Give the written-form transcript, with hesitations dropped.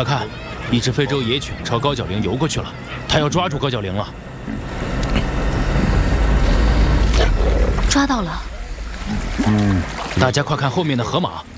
快看，一只非洲野犬朝高脚羚游过去了，它要抓住高脚羚了。 抓到了。 大家快看后面的河马，